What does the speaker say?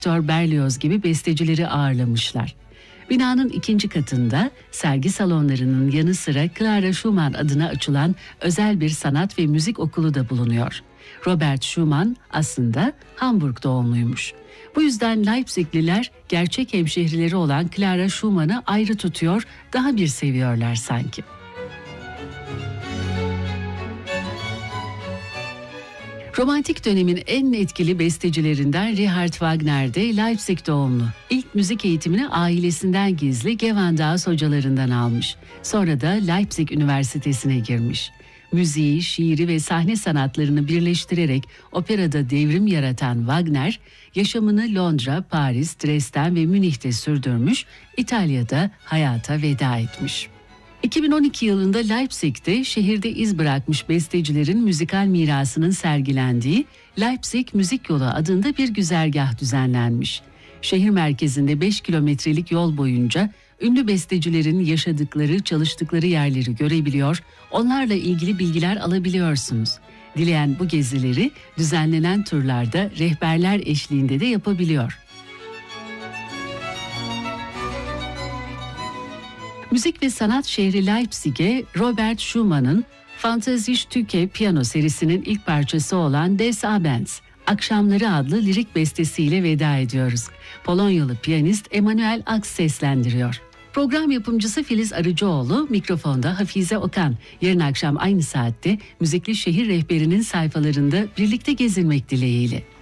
Victor Berlioz gibi bestecileri ağırlamışlar. Binanın ikinci katında sergi salonlarının yanı sıra Clara Schumann adına açılan özel bir sanat ve müzik okulu da bulunuyor. Robert Schumann aslında Hamburg doğumluymuş. Bu yüzden Leipzigliler gerçek hemşehrileri olan Clara Schumann'ı ayrı tutuyor, daha bir seviyorlar sanki. Romantik dönemin en etkili bestecilerinden Richard Wagner de Leipzig doğumlu. İlk müzik eğitimini ailesinden gizli Gewandhaus hocalarından almış. Sonra da Leipzig Üniversitesi'ne girmiş. Müziği, şiiri ve sahne sanatlarını birleştirerek operada devrim yaratan Wagner, yaşamını Londra, Paris, Dresden ve Münih'te sürdürmüş, İtalya'da hayata veda etmiş. 2012 yılında Leipzig'te şehirde iz bırakmış bestecilerin müzikal mirasının sergilendiği Leipzig Müzik Yolu adında bir güzergah düzenlenmiş. Şehir merkezinde 5 kilometrelik yol boyunca ünlü bestecilerin yaşadıkları, çalıştıkları yerleri görebiliyor, onlarla ilgili bilgiler alabiliyorsunuz. Dileyen bu gezileri düzenlenen turlarda rehberler eşliğinde de yapabiliyor. Müzik ve sanat şehri Leipzig'e Robert Schumann'ın Fantasiestueke piyano serisinin ilk parçası olan Des Abends, Akşamları adlı lirik bestesiyle veda ediyoruz. Polonyalı piyanist Emanuel Aks seslendiriyor. Program yapımcısı Filiz Arıcıoğlu, mikrofonda Hafize Okan. Yarın akşam aynı saatte Müzikli Şehir Rehberi'nin sayfalarında birlikte gezinmek dileğiyle.